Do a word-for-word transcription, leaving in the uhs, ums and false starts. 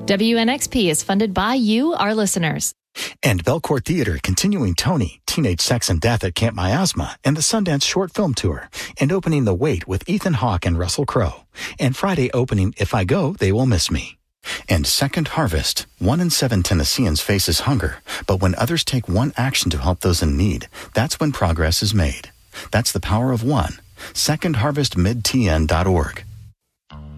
W N X P is funded by you, our listeners. And Belcourt Theater continuing Tony, Teenage Sex and Death at Camp Miasma, and the Sundance Short Film Tour, and opening The Wait with Ethan Hawke and Russell Crowe, and Friday opening If I Go, They Will Miss Me. And Second Harvest. One in seven Tennesseans faces hunger, but when others take one action to help those in need, that's when progress is made. That's the power of one. second harvest mid t n dot org.